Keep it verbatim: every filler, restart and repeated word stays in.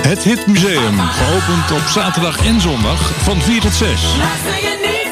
Het Hitmuseum, geopend op zaterdag en zondag van vier tot zes. Luister je niet